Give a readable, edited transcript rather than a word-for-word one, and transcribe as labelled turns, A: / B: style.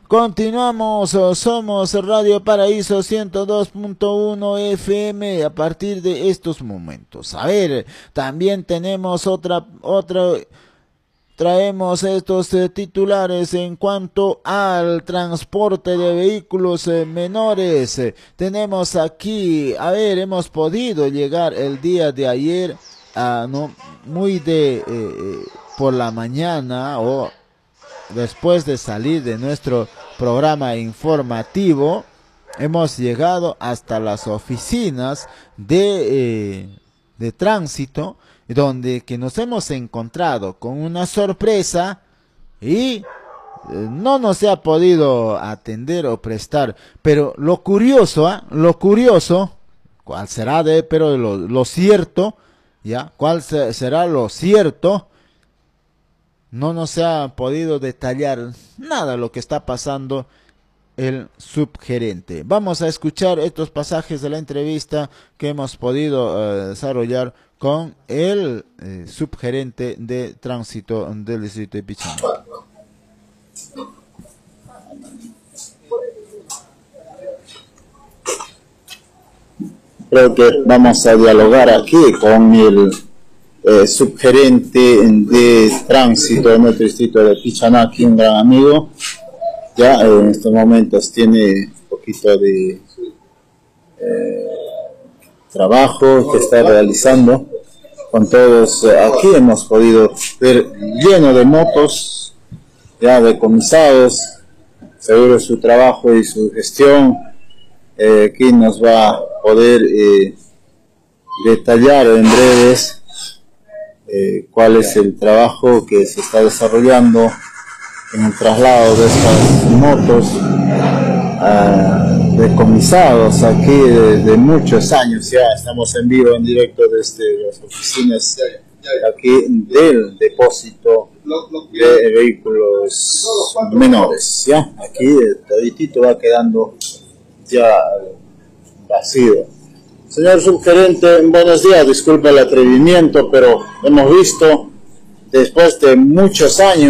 A: Continuamos, somos Radio Paraíso 102.1 FM a partir de estos momentos. A ver, también tenemos traemos estos titulares en cuanto al transporte de vehículos menores. Tenemos aquí, a ver, hemos podido llegar el día de ayer por la mañana o después de salir de nuestro programa informativo, hemos llegado hasta las oficinas de tránsito, donde que nos hemos encontrado con una sorpresa y no nos se ha podido atender o prestar. Pero lo curioso, ¿cuál será pero lo cierto, ya? ¿Cuál será lo cierto? No nos ha podido detallar nada lo que está pasando el subgerente. Vamos a escuchar estos pasajes de la entrevista que hemos podido desarrollar con el subgerente de tránsito del distrito de Pichincha.
B: Creo que vamos a dialogar aquí con el subgerente de tránsito de nuestro distrito de Pichanaki, un gran amigo. Ya en estos momentos tiene un poquito de trabajo que está realizando con todos. Aquí hemos podido ver lleno de motos, ya decomisados. Seguro su trabajo y su gestión aquí nos va a poder detallar en breves cuál es el trabajo que se está desarrollando en el traslado de estas motos decomisados aquí de muchos años. Ya estamos en vivo, en directo desde las oficinas aquí del depósito de vehículos menores. Ya aquí toditito va quedando ya vacío. Señor subgerente, buenos días, disculpe el atrevimiento, pero hemos visto después de muchos años